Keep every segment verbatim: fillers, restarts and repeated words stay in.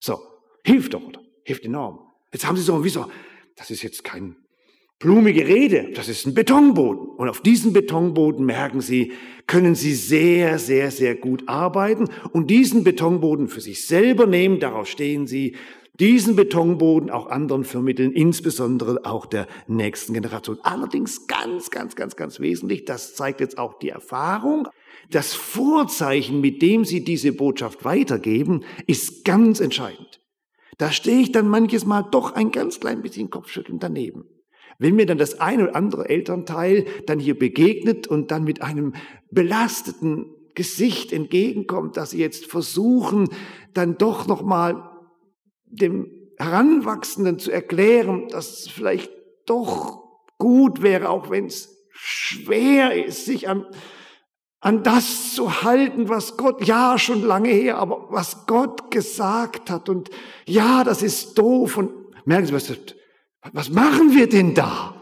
So, hilft doch, oder? Hilft enorm. Jetzt haben Sie so, wie so, das ist jetzt kein blumige Rede, das ist ein Betonboden. Und auf diesem Betonboden, merken Sie, können Sie sehr, sehr, sehr gut arbeiten und diesen Betonboden für sich selber nehmen, darauf stehen Sie, diesen Betonboden auch anderen vermitteln, insbesondere auch der nächsten Generation. Allerdings ganz, ganz, ganz, ganz wesentlich, das zeigt jetzt auch die Erfahrung, das Vorzeichen, mit dem Sie diese Botschaft weitergeben, ist ganz entscheidend. Da stehe ich dann manches Mal doch ein ganz klein bisschen kopfschüttelnd daneben. Wenn mir dann das ein oder andere Elternteil dann hier begegnet und dann mit einem belasteten Gesicht entgegenkommt, dass sie jetzt versuchen, dann doch nochmal dem Heranwachsenden zu erklären, dass es vielleicht doch gut wäre, auch wenn es schwer ist, sich an, an das zu halten, was Gott, ja, schon lange her, aber was Gott gesagt hat. Und ja, das ist doof. Und merken Sie, was, was machen wir denn da?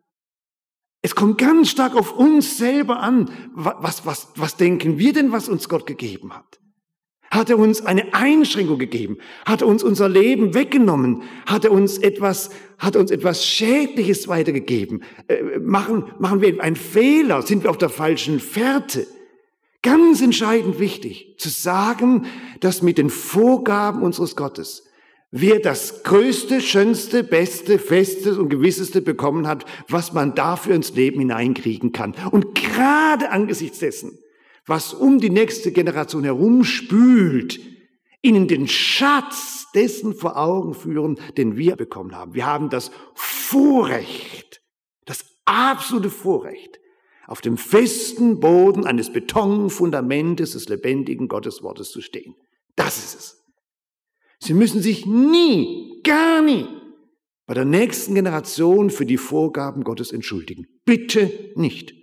Es kommt ganz stark auf uns selber an. Was, was, was denken wir denn, was uns Gott gegeben hat? Hat er uns eine Einschränkung gegeben? Hat er uns unser Leben weggenommen? Hat er uns etwas, hat er uns etwas Schädliches weitergegeben? Äh, machen, machen wir einen Fehler? Sind wir auf der falschen Fährte? Ganz entscheidend wichtig, zu sagen, dass mit den Vorgaben unseres Gottes wer das Größte, Schönste, Beste, Festes und Gewisseste bekommen hat, was man dafür ins Leben hineinkriegen kann. Und gerade angesichts dessen, was um die nächste Generation herumspült, ihnen den Schatz dessen vor Augen führen, den wir bekommen haben. Wir haben das Vorrecht, das absolute Vorrecht, auf dem festen Boden eines Betonfundamentes des lebendigen Gotteswortes zu stehen. Das ist es. Sie müssen sich nie, gar nie bei der nächsten Generation für die Vorgaben Gottes entschuldigen. Bitte nicht.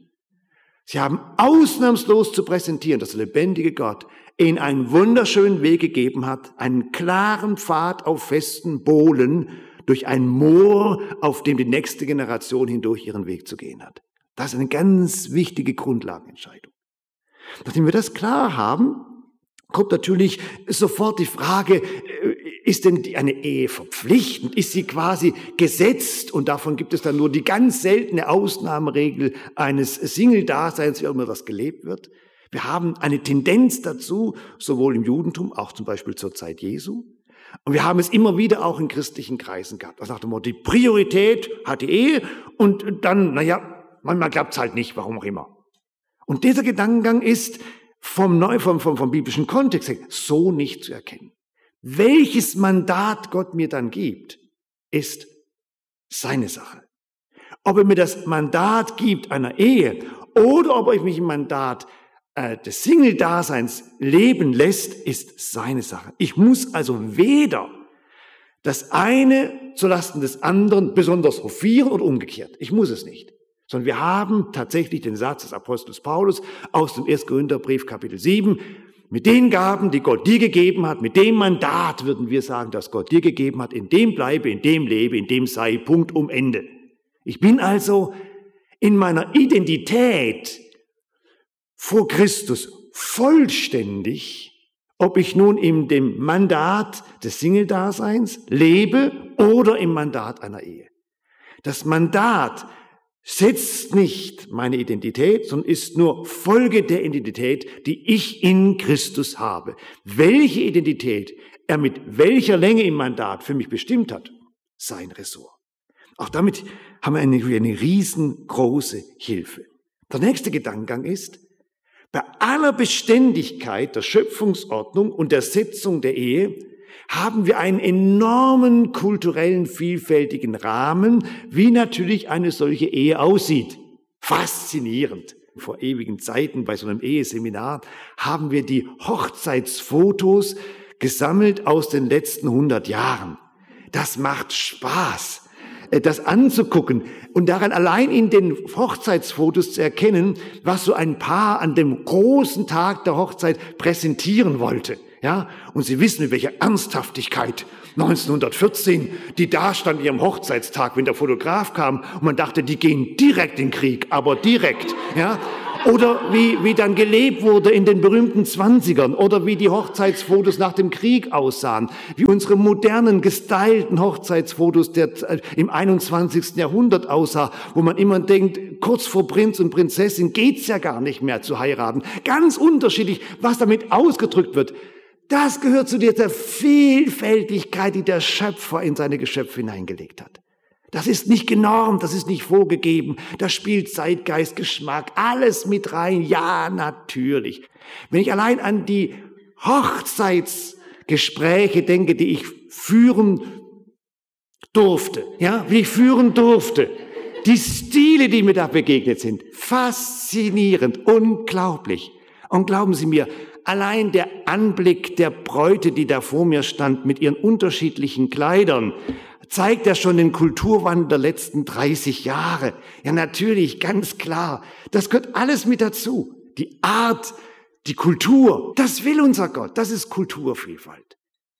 Sie haben ausnahmslos zu präsentieren, dass der lebendige Gott ihnen einen wunderschönen Weg gegeben hat, einen klaren Pfad auf festen Bohlen durch ein Moor, auf dem die nächste Generation hindurch ihren Weg zu gehen hat. Das ist eine ganz wichtige Grundlagenentscheidung. Nachdem wir das klar haben, kommt natürlich sofort die Frage, ist denn eine Ehe verpflichtend? Ist sie quasi gesetzt? Und davon gibt es dann nur die ganz seltene Ausnahmeregel eines Single-Daseins, wie auch immer das gelebt wird. Wir haben eine Tendenz dazu, sowohl im Judentum, auch zum Beispiel zur Zeit Jesu. Und wir haben es immer wieder auch in christlichen Kreisen gehabt. Also nach dem Motto, die Priorität hat die Ehe und dann, naja, manchmal klappt es halt nicht, warum auch immer. Und dieser Gedankengang ist vom, Neu, vom, vom, vom biblischen Kontext her so nicht zu erkennen. Welches Mandat Gott mir dann gibt, ist seine Sache. Ob er mir das Mandat gibt einer Ehe oder ob er mich im Mandat äh, des Single-Daseins leben lässt, ist seine Sache. Ich muss also weder das eine zulasten des anderen besonders hofieren oder umgekehrt. Ich muss es nicht. Sondern wir haben tatsächlich den Satz des Apostels Paulus aus dem ersten Korintherbrief Kapitel sieben, mit den Gaben, die Gott dir gegeben hat, mit dem Mandat, würden wir sagen, das Gott dir gegeben hat, in dem bleibe, in dem lebe, in dem sei, Punkt, um Ende. Ich bin also in meiner Identität vor Christus vollständig, ob ich nun in dem Mandat des Single-Daseins lebe oder im Mandat einer Ehe. Das Mandat setzt nicht meine Identität, sondern ist nur Folge der Identität, die ich in Christus habe. Welche Identität er mit welcher Länge im Mandat für mich bestimmt hat, sein Ressort. Auch damit haben wir eine, eine riesengroße Hilfe. Der nächste Gedankengang ist, bei aller Beständigkeit der Schöpfungsordnung und der Setzung der Ehe haben wir einen enormen kulturellen, vielfältigen Rahmen, wie natürlich eine solche Ehe aussieht. Faszinierend. Vor ewigen Zeiten bei so einem Eheseminar haben wir die Hochzeitsfotos gesammelt aus den letzten hundert Jahren. Das macht Spaß, das anzugucken und daran allein in den Hochzeitsfotos zu erkennen, was so ein Paar an dem großen Tag der Hochzeit präsentieren wollte. Ja, und Sie wissen, mit welcher Ernsthaftigkeit neunzehnhundertvierzehn die da stand an ihrem Hochzeitstag, wenn der Fotograf kam und man dachte, die gehen direkt in den Krieg, aber direkt. Ja, Oder wie, wie dann gelebt wurde in den berühmten Zwanzigern oder wie die Hochzeitsfotos nach dem Krieg aussahen, wie unsere modernen, gestylten Hochzeitsfotos der, äh, im einundzwanzigsten Jahrhundert aussah, wo man immer denkt, kurz vor Prinz und Prinzessin geht's ja gar nicht mehr zu heiraten. Ganz unterschiedlich, was damit ausgedrückt wird. Das gehört zu dieser Vielfältigkeit, die der Schöpfer in seine Geschöpfe hineingelegt hat. Das ist nicht genormt, das ist nicht vorgegeben, da spielt Zeitgeist, Geschmack, alles mit rein. Ja, natürlich. Wenn ich allein an die Hochzeitsgespräche denke, die ich führen durfte, ja, wie ich führen durfte, die Stile, die mir da begegnet sind, faszinierend, unglaublich. Und glauben Sie mir, allein der Anblick der Bräute, die da vor mir stand, mit ihren unterschiedlichen Kleidern, zeigt ja schon den Kulturwandel der letzten dreißig Jahre. Ja, natürlich, ganz klar. Das gehört alles mit dazu. Die Art, die Kultur, das will unser Gott. Das ist Kulturvielfalt.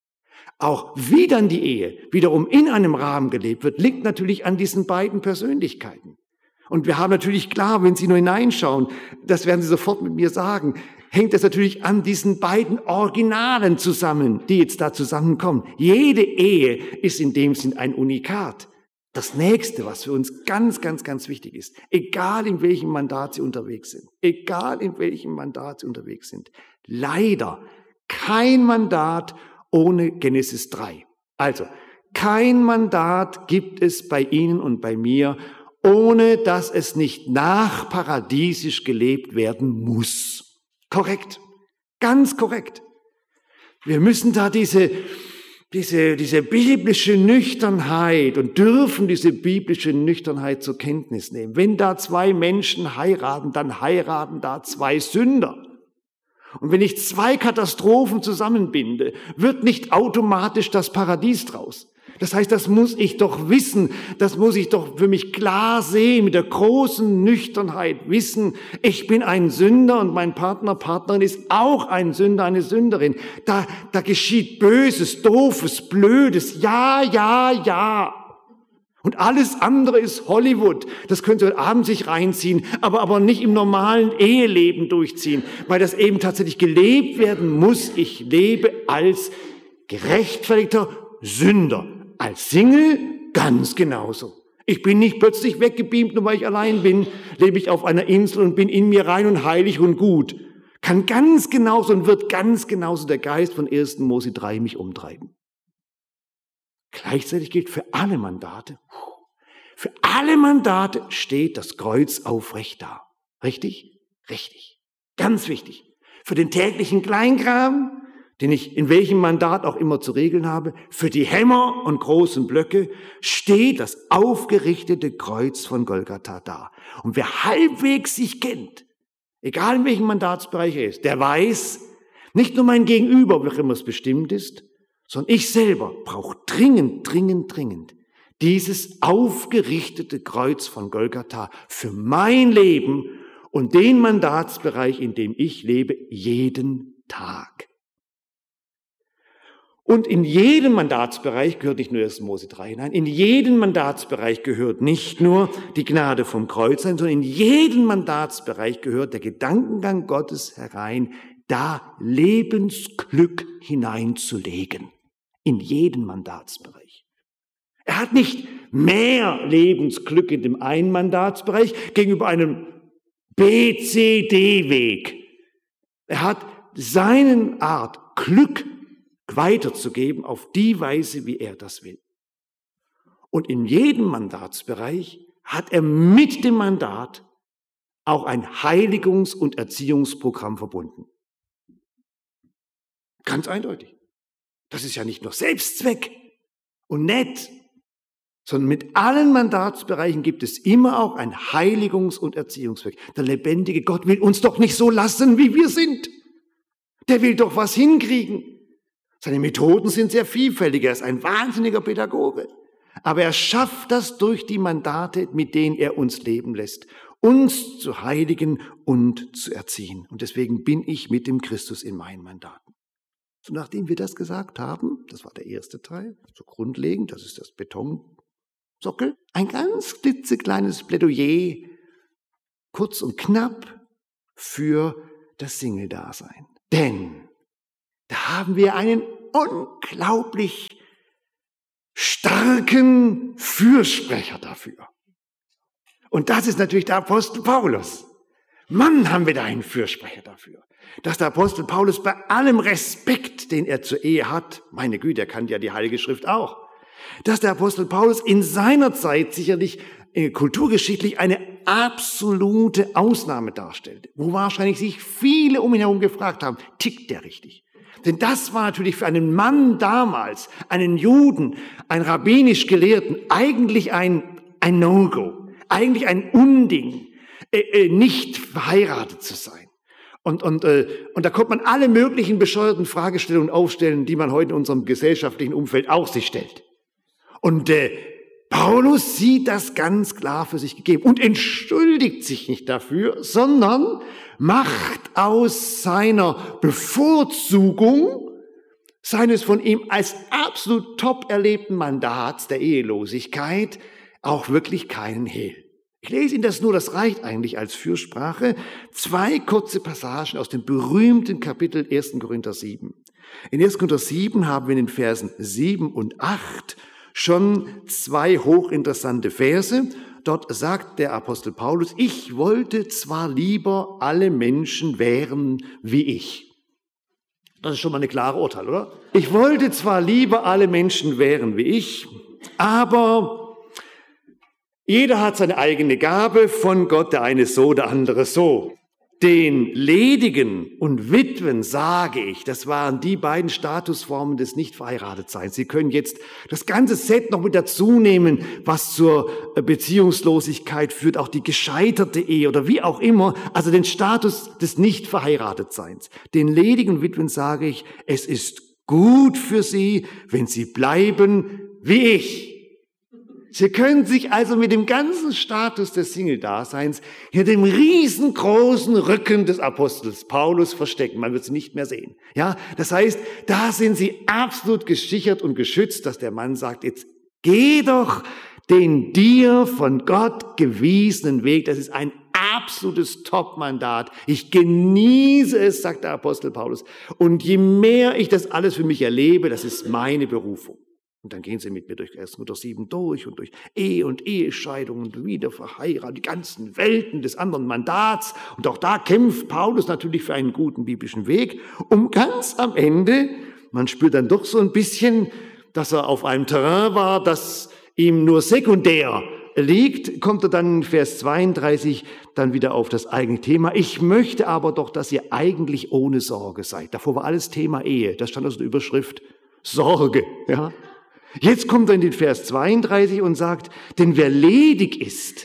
Auch wie dann die Ehe wiederum in einem Rahmen gelebt wird, liegt natürlich an diesen beiden Persönlichkeiten. Und wir haben natürlich klar, wenn Sie nur hineinschauen, das werden Sie sofort mit mir sagen, hängt es natürlich an diesen beiden Originalen zusammen, die jetzt da zusammenkommen. Jede Ehe ist in dem Sinn ein Unikat. Das Nächste, was für uns ganz, ganz, ganz wichtig ist, egal in welchem Mandat Sie unterwegs sind, egal in welchem Mandat Sie unterwegs sind, leider kein Mandat ohne Genesis drei. Also, kein Mandat gibt es bei Ihnen und bei mir, ohne dass es nicht nachparadiesisch gelebt werden muss. Korrekt. Ganz korrekt. Wir müssen da diese, diese, diese biblische Nüchternheit und dürfen diese biblische Nüchternheit zur Kenntnis nehmen. Wenn da zwei Menschen heiraten, dann heiraten da zwei Sünder. Und wenn ich zwei Katastrophen zusammenbinde, wird nicht automatisch das Paradies draus. Das heißt, das muss ich doch wissen, das muss ich doch für mich klar sehen, mit der großen Nüchternheit wissen, ich bin ein Sünder und mein Partner, Partnerin ist auch ein Sünder, eine Sünderin. Da, da geschieht Böses, Doofes, Blödes, ja, ja, ja. Und alles andere ist Hollywood. Das können Sie heute Abend sich reinziehen, aber, aber nicht im normalen Eheleben durchziehen, weil das eben tatsächlich gelebt werden muss. Ich lebe als gerechtfertigter Sünder. Als Single ganz genauso. Ich bin nicht plötzlich weggebeamt, nur weil ich allein bin, lebe ich auf einer Insel und bin in mir rein und heilig und gut. Kann ganz genauso und wird ganz genauso der Geist von ersten Mose drei mich umtreiben. Gleichzeitig gilt für alle Mandate, für alle Mandate steht das Kreuz aufrecht da. Richtig? Richtig. Ganz wichtig. Für den täglichen Kleinkram, den ich in welchem Mandat auch immer zu regeln habe, für die Hämmer und großen Blöcke steht das aufgerichtete Kreuz von Golgatha da. Und wer halbwegs sich kennt, egal in welchem Mandatsbereich er ist, der weiß, nicht nur mein Gegenüber, wie auch immer es bestimmt ist, sondern ich selber brauche dringend, dringend, dringend dieses aufgerichtete Kreuz von Golgatha für mein Leben und den Mandatsbereich, in dem ich lebe, jeden Tag. Und in jedem Mandatsbereich gehört nicht nur ersten Mose drei hinein, in jedem Mandatsbereich gehört nicht nur die Gnade vom Kreuz ein, sondern in jedem Mandatsbereich gehört der Gedankengang Gottes herein, da Lebensglück hineinzulegen. In jeden Mandatsbereich. Er hat nicht mehr Lebensglück in dem einen Mandatsbereich gegenüber einem B C D-Weg. Er hat seinen Art, Glück weiterzugeben auf die Weise, wie er das will. Und in jedem Mandatsbereich hat er mit dem Mandat auch ein Heiligungs- und Erziehungsprogramm verbunden. Ganz eindeutig. Das ist ja nicht nur Selbstzweck und nett, sondern mit allen Mandatsbereichen gibt es immer auch ein Heiligungs- und Erziehungszweck. Der lebendige Gott will uns doch nicht so lassen, wie wir sind. Der will doch was hinkriegen. Seine Methoden sind sehr vielfältig. Er ist ein wahnsinniger Pädagoge. Aber er schafft das durch die Mandate, mit denen er uns leben lässt, uns zu heiligen und zu erziehen. Und deswegen bin ich mit dem Christus in meinen Mandaten. So, nachdem wir das gesagt haben, das war der erste Teil, so grundlegend, das ist das Betonsockel, ein ganz klitzekleines Plädoyer, kurz und knapp, für das Single-Dasein. Denn da haben wir einen unglaublich starken Fürsprecher dafür. Und das ist natürlich der Apostel Paulus. Mann, haben wir da einen Fürsprecher dafür. Dass der Apostel Paulus bei allem Respekt, den er zur Ehe hat, meine Güte, er kannte ja die Heilige Schrift auch, dass der Apostel Paulus in seiner Zeit sicherlich äh, kulturgeschichtlich eine absolute Ausnahme darstellte, wo wahrscheinlich sich viele um ihn herum gefragt haben, tickt der richtig? Denn das war natürlich für einen Mann damals, einen Juden, einen rabbinisch Gelehrten, eigentlich ein, ein No-Go, eigentlich ein Unding, äh, äh, nicht verheiratet zu sein. Und, und, äh, und da kommt man alle möglichen bescheuerten Fragestellungen aufstellen, die man heute in unserem gesellschaftlichen Umfeld auch sich stellt. Und äh, Paulus sieht das ganz klar für sich gegeben und entschuldigt sich nicht dafür, sondern macht aus seiner Bevorzugung seines von ihm als absolut top erlebten Mandats der Ehelosigkeit auch wirklich keinen Hehl. Ich lese Ihnen das nur, das reicht eigentlich als Fürsprache. Zwei kurze Passagen aus dem berühmten Kapitel ersten Korinther sieben. In ersten Korinther sieben haben wir in den Versen sieben und acht schon zwei hochinteressante Verse. Dort sagt der Apostel Paulus, ich wollte zwar lieber alle Menschen wären wie ich. Das ist schon mal eine klare Urteil, oder? Ich wollte zwar lieber alle Menschen wären wie ich, aber jeder hat seine eigene Gabe von Gott, der eine so, der andere so. Den Ledigen und Witwen sage ich, das waren die beiden Statusformen des Nicht-Verheiratetseins. Sie können jetzt das ganze Set noch mit dazu nehmen, was zur Beziehungslosigkeit führt, auch die gescheiterte Ehe oder wie auch immer, also den Status des Nicht-Verheiratetseins. Den ledigen Witwen sage ich, es ist gut für sie, wenn sie bleiben wie ich. Sie können sich also mit dem ganzen Status des Single-Daseins hinter dem riesengroßen Rücken des Apostels Paulus verstecken. Man wird sie nicht mehr sehen. Ja, das heißt, da sind sie absolut gesichert und geschützt, dass der Mann sagt, jetzt geh doch den dir von Gott gewiesenen Weg. Das ist ein absolutes Top-Mandat. Ich genieße es, sagt der Apostel Paulus. Und je mehr ich das alles für mich erlebe, das ist meine Berufung. Und dann gehen sie mit mir durch ersten Korinther sieben durch und durch Ehe und Ehescheidung und wieder verheiratet, die ganzen Welten des anderen Mandats. Und auch da kämpft Paulus natürlich für einen guten biblischen Weg, um ganz am Ende, man spürt dann doch so ein bisschen, dass er auf einem Terrain war, das ihm nur sekundär liegt, kommt er dann in Vers zweiunddreißig dann wieder auf das eigene Thema. Ich möchte aber doch, dass ihr eigentlich ohne Sorge seid. Davor war alles Thema Ehe. Das stand also in der Überschrift Sorge, ja. Jetzt kommt er in den Vers zweiunddreißig und sagt, denn wer ledig ist,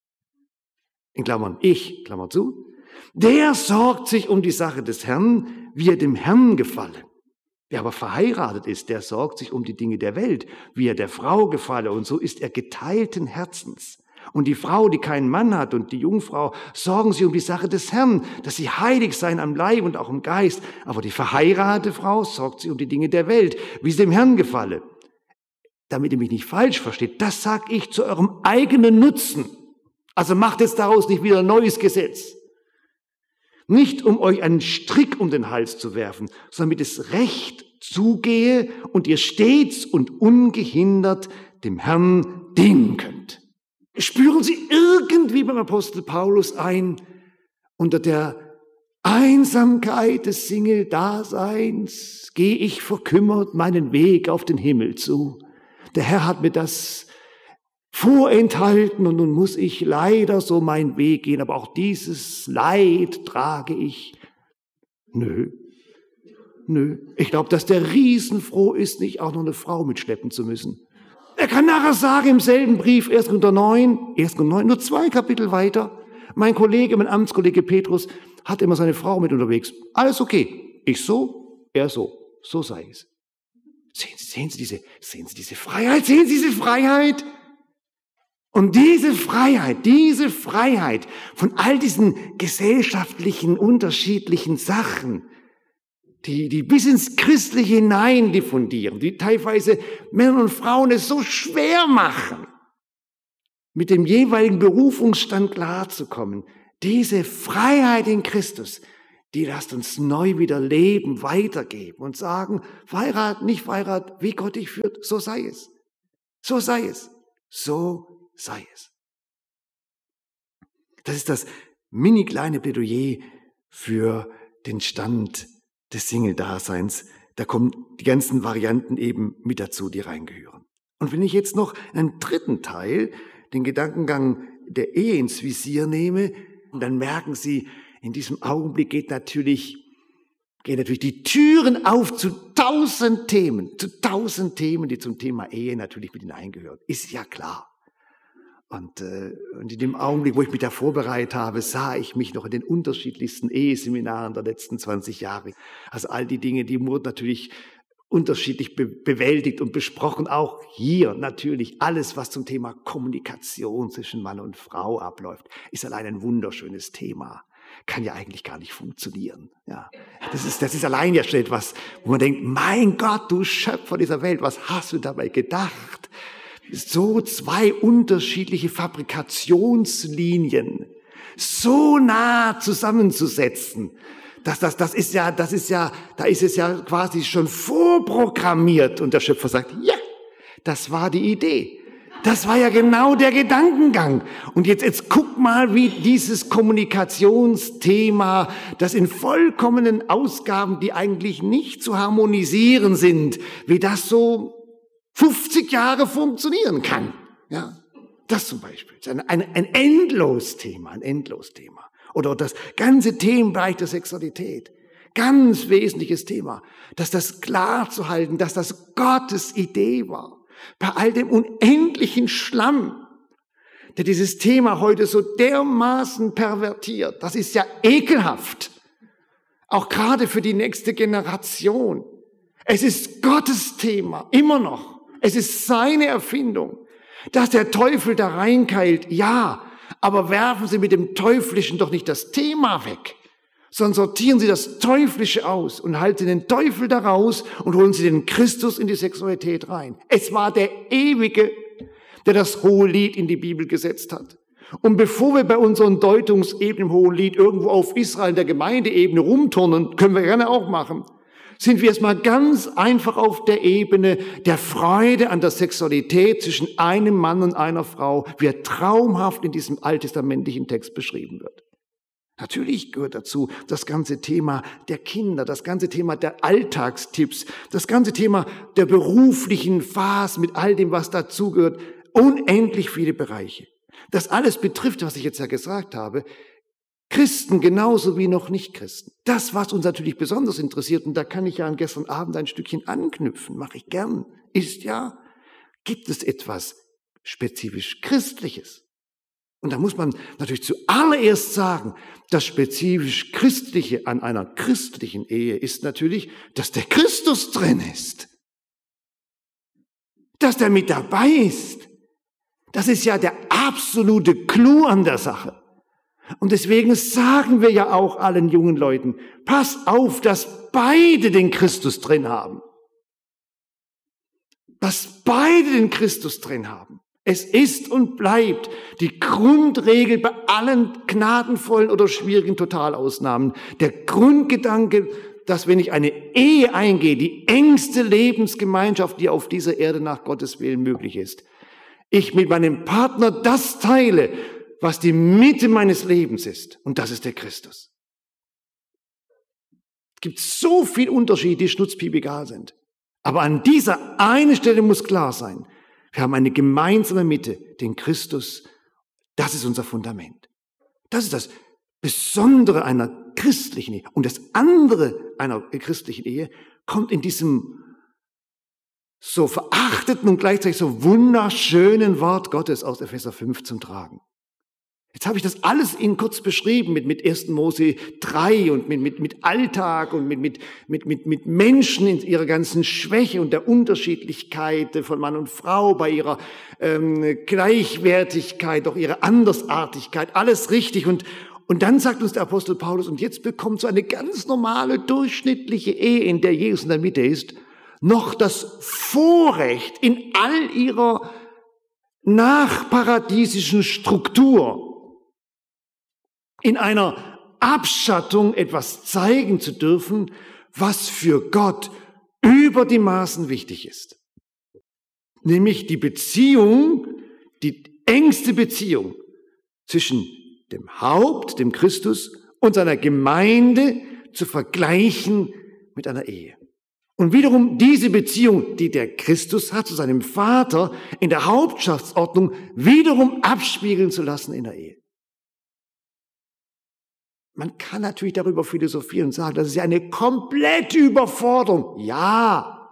in Klammern ich, Klammer zu, der sorgt sich um die Sache des Herrn, wie er dem Herrn gefalle. Wer aber verheiratet ist, der sorgt sich um die Dinge der Welt, wie er der Frau gefalle. Und so ist er geteilten Herzens. Und die Frau, die keinen Mann hat, und die Jungfrau sorgen sich um die Sache des Herrn, dass sie heilig seien am Leib und auch im Geist. Aber die verheiratete Frau sorgt sich um die Dinge der Welt, wie es dem Herrn gefalle. Damit ihr mich nicht falsch versteht, das sage ich zu eurem eigenen Nutzen. Also macht jetzt daraus nicht wieder ein neues Gesetz. Nicht um euch einen Strick um den Hals zu werfen, sondern damit es recht zugehe und ihr stets und ungehindert dem Herrn dienen könnt. Spüren Sie irgendwie beim Apostel Paulus ein, unter der Einsamkeit des Single-Daseins gehe ich verkümmert meinen Weg auf den Himmel zu. Der Herr hat mir das vorenthalten und nun muss ich leider so meinen Weg gehen, aber auch dieses Leid trage ich. Nö, nö. Ich glaube, dass der riesenfroh ist, nicht auch noch eine Frau mitschleppen zu müssen. Er kann nachher sagen im selben Brief, ersten Korinther neun, ersten Korinther neun, nur zwei Kapitel weiter, mein Kollege, mein Amtskollege Petrus hat immer seine Frau mit unterwegs. Alles okay. Ich so, er so. So sei es. Sehen Sie, sehen Sie diese, sehen Sie diese Freiheit, sehen Sie diese Freiheit? Und diese Freiheit, diese Freiheit von all diesen gesellschaftlichen, unterschiedlichen Sachen, die, die bis ins Christliche hinein diffundieren, die teilweise Männern und Frauen es so schwer machen, mit dem jeweiligen Berufungsstand klarzukommen, Diese Freiheit in Christus, die lasst uns neu wieder leben, weitergeben und sagen, verheiratet, nicht verheiratet, wie Gott dich führt, so sei es. So sei es. So sei es. Das ist das mini kleine Plädoyer für den Stand des Single-Daseins. Da kommen die ganzen Varianten eben mit dazu, die reingehören. Und wenn ich jetzt noch einen dritten Teil, den Gedankengang der Ehe ins Visier nehme, dann merken Sie, in diesem Augenblick geht natürlich, gehen natürlich die Türen auf zu tausend Themen, zu tausend Themen, die zum Thema Ehe natürlich mit hineingehören. Ist ja klar. Und, äh, und in dem Augenblick, wo ich mich da vorbereitet habe, sah ich mich noch in den unterschiedlichsten Eheseminaren der letzten zwanzig Jahre. Also all die Dinge, die wurden natürlich unterschiedlich be- bewältigt und besprochen. Auch hier natürlich alles, was zum Thema Kommunikation zwischen Mann und Frau abläuft, ist allein ein wunderschönes Thema. Kann ja eigentlich gar nicht funktionieren. Ja, das ist, das ist allein ja schon etwas, wo man denkt, mein Gott, du Schöpfer dieser Welt, was hast du dabei gedacht? So zwei unterschiedliche Fabrikationslinien so nah zusammenzusetzen, das, das, das ist ja, das ist ja, da ist es ja quasi schon vorprogrammiert und der Schöpfer sagt, ja, das war die Idee. Das war ja genau der Gedankengang. Und jetzt, jetzt guck mal, wie dieses Kommunikationsthema, das in vollkommenen Ausgaben, die eigentlich nicht zu harmonisieren sind, wie das so fünfzig Jahre funktionieren kann. Ja, das zum Beispiel ist ein, ein, ein Endlosthema, ein Endlosthema. Oder das ganze Themenbereich der Sexualität. Ganz wesentliches Thema. Dass das klar zu halten, dass das Gottes Idee war. Bei all dem unendlichen Schlamm, der dieses Thema heute so dermaßen pervertiert. Das ist ja ekelhaft. Auch gerade für die nächste Generation. Es ist Gottes Thema, immer noch. Es ist seine Erfindung. Dass der Teufel da reinkeilt, ja, aber werfen Sie mit dem Teuflischen doch nicht das Thema weg, sondern sortieren Sie das Teuflische aus und halten den Teufel da raus und holen Sie den Christus in die Sexualität rein. Es war der Ewige, der das hohe Lied in die Bibel gesetzt hat. Und bevor wir bei unseren Deutungsebenen im hohen Lied irgendwo auf Israel in der Gemeindeebene rumturnen, können wir gerne auch machen, sind wir erstmal ganz einfach auf der Ebene der Freude an der Sexualität zwischen einem Mann und einer Frau, wie er traumhaft in diesem alttestamentlichen Text beschrieben wird. Natürlich gehört dazu das ganze Thema der Kinder, das ganze Thema der Alltagstipps, das ganze Thema der beruflichen Phase mit all dem, was dazugehört, unendlich viele Bereiche. Das alles betrifft, was ich jetzt ja gesagt habe, Christen genauso wie noch Nicht-Christen. Das, was uns natürlich besonders interessiert, und da kann ich ja an gestern Abend ein Stückchen anknüpfen, mache ich gern, ist ja, gibt es etwas spezifisch Christliches? Und da muss man natürlich zuallererst sagen, das spezifisch Christliche an einer christlichen Ehe ist natürlich, dass der Christus drin ist. Dass der mit dabei ist. Das ist ja der absolute Clou an der Sache. Und deswegen sagen wir ja auch allen jungen Leuten, pass auf, dass beide den Christus drin haben. Dass beide den Christus drin haben. Es ist und bleibt die Grundregel bei allen gnadenvollen oder schwierigen Totalausnahmen. Der Grundgedanke, dass wenn ich eine Ehe eingehe, die engste Lebensgemeinschaft, die auf dieser Erde nach Gottes Willen möglich ist, ich mit meinem Partner das teile, was die Mitte meines Lebens ist. Und das ist der Christus. Es gibt so viel Unterschiede, die schnutzpiep egal sind. Aber an dieser einen Stelle muss klar sein, wir haben eine gemeinsame Mitte, den Christus. Das ist unser Fundament. Das ist das Besondere einer christlichen Ehe. Und das andere einer christlichen Ehe kommt in diesem so verachteten und gleichzeitig so wunderschönen Wort Gottes aus Epheser fünf zum Tragen. Jetzt habe ich das alles Ihnen kurz beschrieben mit, mit ersten Mose drei und mit, mit, mit Alltag und mit, mit, mit, mit, mit Menschen in ihrer ganzen Schwäche und der Unterschiedlichkeit von Mann und Frau, bei ihrer ähm, Gleichwertigkeit, auch ihrer Andersartigkeit, alles richtig. Und, und dann sagt uns der Apostel Paulus, und jetzt bekommt so eine ganz normale, durchschnittliche Ehe, in der Jesus in der Mitte ist, noch das Vorrecht in all ihrer nachparadiesischen Struktur, in einer Abschattung etwas zeigen zu dürfen, was für Gott über die Maßen wichtig ist. Nämlich die Beziehung, die engste Beziehung zwischen dem Haupt, dem Christus, und seiner Gemeinde zu vergleichen mit einer Ehe. Und wiederum diese Beziehung, die der Christus hat zu seinem Vater in der Hauptschaftsordnung, wiederum abspiegeln zu lassen in der Ehe. Man kann natürlich darüber philosophieren und sagen, das ist ja eine komplette Überforderung. Ja.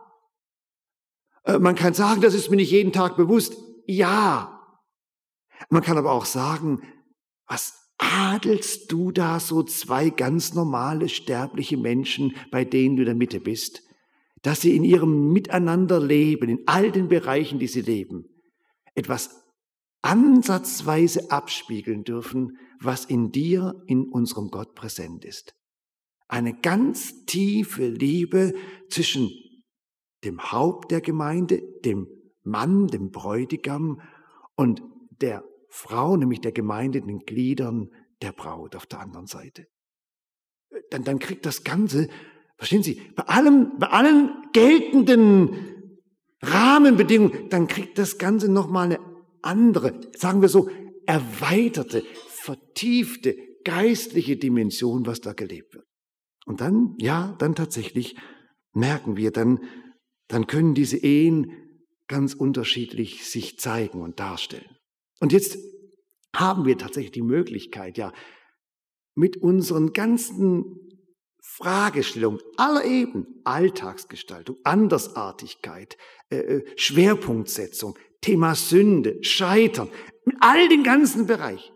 Man kann sagen, das ist mir nicht jeden Tag bewusst. Ja. Man kann aber auch sagen, was adelst du da so zwei ganz normale sterbliche Menschen, bei denen du in der Mitte bist, dass sie in ihrem Miteinanderleben, in all den Bereichen, die sie leben, etwas ansatzweise abspiegeln dürfen, was in dir, in unserem Gott präsent ist. Eine ganz tiefe Liebe zwischen dem Haupt der Gemeinde, dem Mann, dem Bräutigam und der Frau, nämlich der Gemeinde, den Gliedern der Braut auf der anderen Seite. Dann, dann kriegt das Ganze, verstehen Sie, bei allem, bei allen geltenden Rahmenbedingungen, dann kriegt das Ganze nochmal eine andere, sagen wir so, erweiterte, vertiefte, geistliche Dimension, was da gelebt wird. Und dann, ja, dann tatsächlich merken wir, dann, dann können diese Ehen ganz unterschiedlich sich zeigen und darstellen. Und jetzt haben wir tatsächlich die Möglichkeit, ja, mit unseren ganzen Fragestellungen aller Ebenen, Alltagsgestaltung, Andersartigkeit, äh, Schwerpunktsetzung, Thema Sünde, Scheitern, mit all den ganzen Bereichen,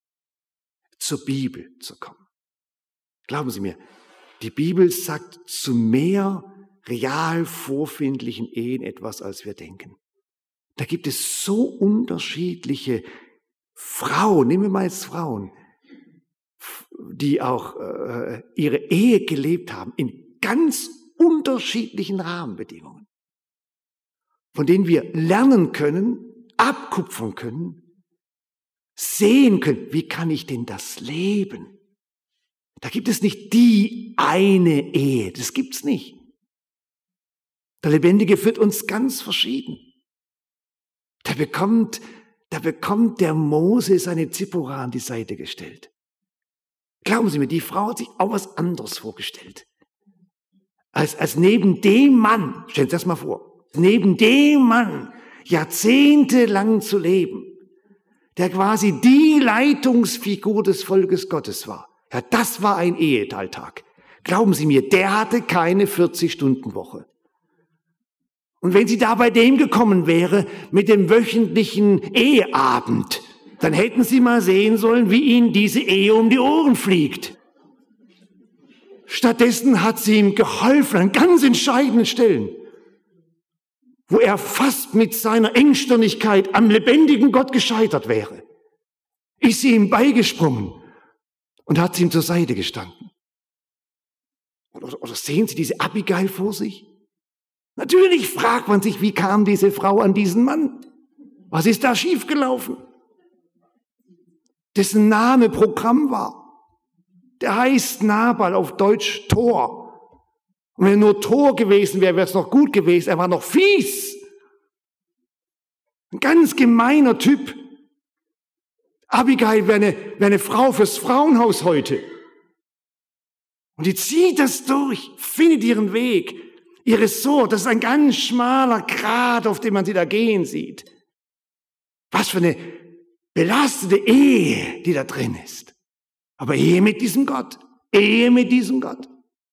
zur Bibel zu kommen. Glauben Sie mir, die Bibel sagt zu mehr real vorfindlichen Ehen etwas, als wir denken. Da gibt es so unterschiedliche Frauen, nehmen wir mal jetzt Frauen, die auch äh, ihre Ehe gelebt haben in ganz unterschiedlichen Rahmenbedingungen, von denen wir lernen können, abkupfern können, sehen können, wie kann ich denn das leben? Da gibt es nicht die eine Ehe, das gibt's nicht. Der Lebendige führt uns ganz verschieden. Da bekommt, da bekommt der Mose seine Zippora an die Seite gestellt. Glauben Sie mir, die Frau hat sich auch was anderes vorgestellt. Als, als neben dem Mann, stellen Sie das mal vor, neben dem Mann jahrzehntelang zu leben, der quasi die Leitungsfigur des Volkes Gottes war. Ja, das war ein Ehealltag. Glauben Sie mir, der hatte keine vierzig-Stunden-Woche. Und wenn sie da bei dem gekommen wäre mit dem wöchentlichen Eheabend, dann hätten Sie mal sehen sollen, wie Ihnen diese Ehe um die Ohren fliegt. Stattdessen hat sie ihm geholfen an ganz entscheidenden Stellen, wo er fast mit seiner Engstirnigkeit am lebendigen Gott gescheitert wäre. Ist sie ihm beigesprungen und hat sie ihm zur Seite gestanden. Oder, oder sehen Sie diese Abigail vor sich? Natürlich fragt man sich, wie kam diese Frau an diesen Mann? Was ist da schiefgelaufen? Dessen Name Programm war. Der heißt Nabal, auf Deutsch Tor. Und wenn er nur Tor gewesen wäre, wäre es noch gut gewesen. Er war noch fies. Ein ganz gemeiner Typ. Abigail wäre eine, wäre eine Frau fürs Frauenhaus heute. Und die zieht das durch, findet ihren Weg. Ihr Ressort, das ist ein ganz schmaler Grat, auf dem man sie da gehen sieht. Was für eine belastete Ehe, die da drin ist. Aber Ehe mit diesem Gott. Ehe mit diesem Gott.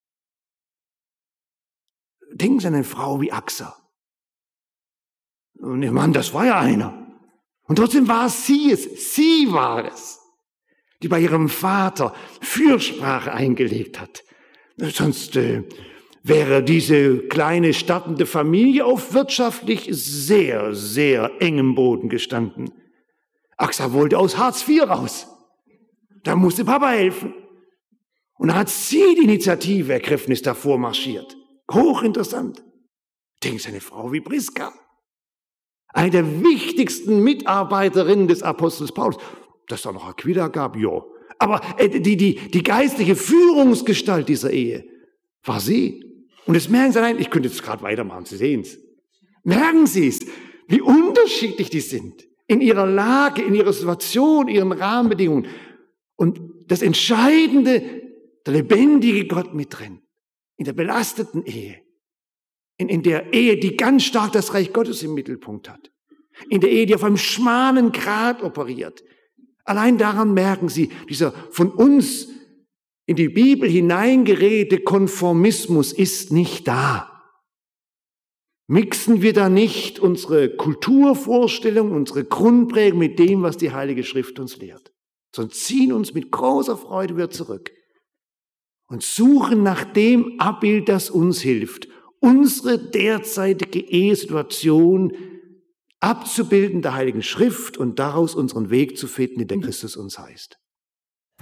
Denken Sie an eine Frau wie Axa. Und ihr Mann, das war ja einer. Und trotzdem war es sie es. Sie war es, die bei ihrem Vater Fürsprache eingelegt hat. Sonst äh, wäre diese kleine startende Familie auf wirtschaftlich sehr, sehr engem Boden gestanden. Axa wollte aus Hartz vier raus. Da musste Papa helfen. Und da hat sie die Initiative ergriffen, ist davor marschiert. Hochinteressant. Denkt eine Frau wie Priska. Eine der wichtigsten Mitarbeiterinnen des Apostels Paulus. Dass es da noch Aquila gab, ja. Aber äh, die, die, die geistliche Führungsgestalt dieser Ehe war sie. Und jetzt merken Sie, nein, ich könnte jetzt gerade weitermachen, Sie sehen es. Merken Sie es, wie unterschiedlich die sind. In ihrer Lage, in ihrer Situation, ihren Rahmenbedingungen. Und das Entscheidende, der lebendige Gott mit drin. In der belasteten Ehe. In, in der Ehe, die ganz stark das Reich Gottes im Mittelpunkt hat. In der Ehe, die auf einem schmalen Grat operiert. Allein daran merken Sie, dieser von uns in die Bibel hineingeredete Konformismus ist nicht da. Mixen wir da nicht unsere Kulturvorstellung, unsere Grundprägung mit dem, was die Heilige Schrift uns lehrt, sondern ziehen uns mit großer Freude wieder zurück und suchen nach dem Abbild, das uns hilft, unsere derzeitige Ehesituation abzubilden der Heiligen Schrift und daraus unseren Weg zu finden, in der Christus uns heißt.